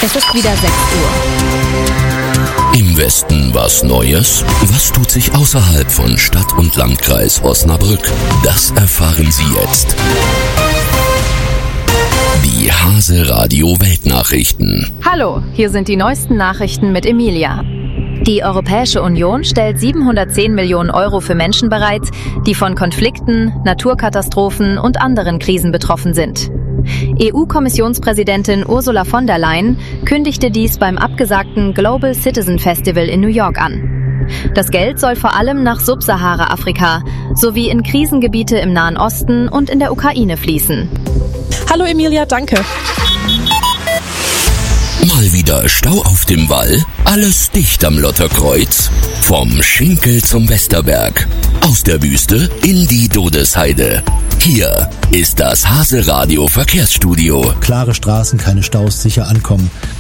Es ist wieder 6 Uhr. Im Westen was Neues? Was tut sich außerhalb von Stadt und Landkreis Osnabrück? Das erfahren Sie jetzt. Die Hase Radio Weltnachrichten. Hallo, hier sind die neuesten Nachrichten mit Emilia. Die Europäische Union stellt 710 Millionen Euro für Menschen bereit, die von Konflikten, Naturkatastrophen und anderen Krisen betroffen sind. EU-Kommissionspräsidentin Ursula von der Leyen kündigte dies beim abgesagten Global Citizen Festival in New York an. Das Geld soll vor allem nach Subsahara-Afrika sowie in Krisengebiete im Nahen Osten und in der Ukraine fließen. Hallo Emilia, danke. Mal wieder Stau auf dem Wall, alles dicht am Lotterkreuz. Vom Schinkel zum Westerberg, aus der Wüste in die Dodesheide. Hier ist das Hase Radio Verkehrsstudio. Klare Straßen, keine Staus, sicher ankommen.